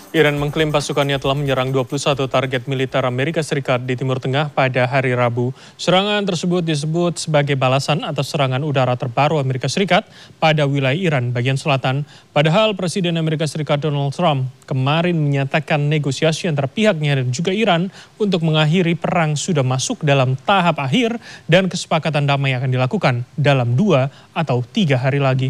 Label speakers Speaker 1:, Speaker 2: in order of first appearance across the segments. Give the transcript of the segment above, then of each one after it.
Speaker 1: Iran mengklaim pasukannya telah menyerang 21 target militer Amerika Serikat di Timur Tengah pada hari Rabu. Serangan tersebut disebut sebagai balasan atas serangan udara terbaru Amerika Serikat pada wilayah Iran bagian selatan. Padahal Presiden Amerika Serikat Donald Trump kemarin menyatakan negosiasi antara pihaknya dan juga Iran untuk mengakhiri perang sudah masuk dalam tahap akhir dan kesepakatan damai akan dilakukan dalam 2 atau 3 hari lagi.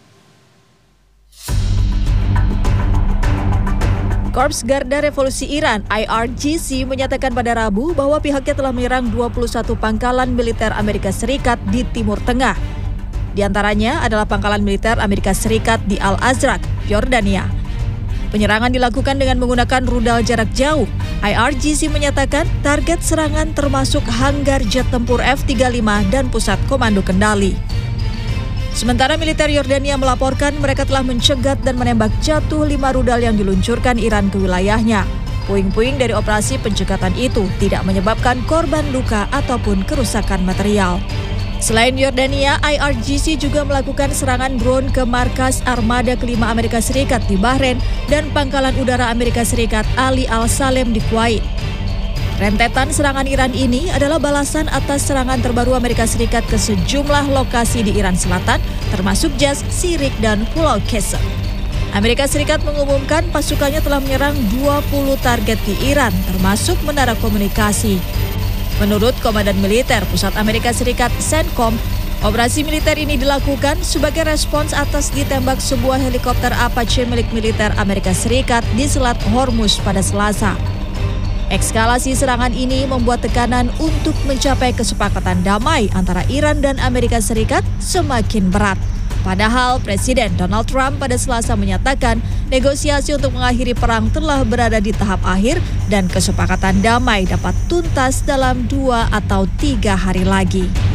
Speaker 2: Korps Garda Revolusi Iran (IRGC) menyatakan pada Rabu bahwa pihaknya telah menyerang 21 pangkalan militer Amerika Serikat di Timur Tengah. Di antaranya adalah pangkalan militer Amerika Serikat di Al-Azraq, Yordania. Penyerangan dilakukan dengan menggunakan rudal jarak jauh. IRGC menyatakan target serangan termasuk hanggar jet tempur F-35 dan pusat komando kendali. Sementara militer Yordania melaporkan mereka telah mencegat dan menembak jatuh 5 rudal yang diluncurkan Iran ke wilayahnya. Puing-puing dari operasi pencegatan itu tidak menyebabkan korban luka ataupun kerusakan material. Selain Yordania, IRGC juga melakukan serangan drone ke markas armada kelima Amerika Serikat di Bahrain dan pangkalan udara Amerika Serikat Ali Al-Salem di Kuwait. Rentetan serangan Iran ini adalah balasan atas serangan terbaru Amerika Serikat ke sejumlah lokasi di Iran Selatan, termasuk Jas, Sirik, dan Pulau Qesem. Amerika Serikat mengumumkan pasukannya telah menyerang 20 target di Iran, termasuk menara komunikasi. Menurut Komandan Militer Pusat Amerika Serikat CENTCOM, operasi militer ini dilakukan sebagai respons atas ditembak sebuah helikopter Apache milik militer Amerika Serikat di Selat Hormuz pada Selasa. Eskalasi serangan ini membuat tekanan untuk mencapai kesepakatan damai antara Iran dan Amerika Serikat semakin berat. Padahal Presiden Donald Trump pada Selasa menyatakan negosiasi untuk mengakhiri perang telah berada di tahap akhir dan kesepakatan damai dapat tuntas dalam 2 atau 3 hari lagi.